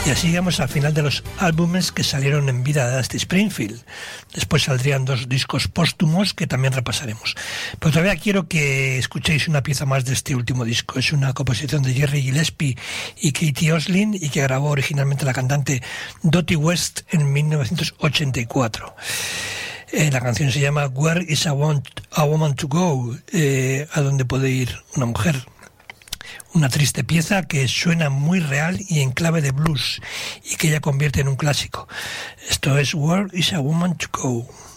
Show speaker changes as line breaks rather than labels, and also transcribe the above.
Y así llegamos al final de los álbumes que salieron en vida de Dusty Springfield. Después saldrían 2 discos póstumos que también repasaremos. Pero todavía quiero que escuchéis una pieza más de este último disco. Es una composición de Jerry Gillespie y Katie Oslin y que grabó originalmente la cantante Dottie West en 1984. La canción se llama Where is a Woman to Go? ¿A dónde puede ir una mujer? Una triste pieza que suena muy real y en clave de blues y que ella convierte en un clásico. Esto es Where is a Woman to Go?